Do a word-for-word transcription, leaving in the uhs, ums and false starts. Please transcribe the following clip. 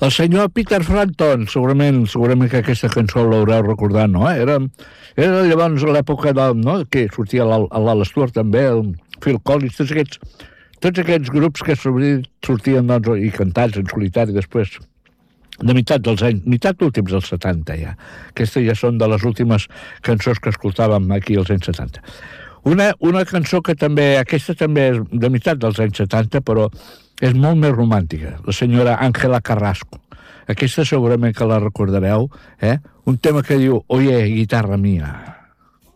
El senyor Peter Frampton, segurament, segurament que aquesta cançó l'haureu recordat, no? Era, era llavors l'època de, no? Que sortia l'Al Stewart també, el Phil Collins, tots aquests, tots aquests grups que sortien doncs, i cantats en solitari després, de meitat dels anys, meitat últims dels setanta ja. Aquestes ja són de les últimes cançons que escoltàvem aquí als anys setanta. Una, una cançó que també, aquesta també és de meitat dels anys setanta, però és molt més romàntica, la senyora Ángela Carrasco. Aquesta segurament que la recordareu, eh? Un tema que diu, oye, guitarra mía.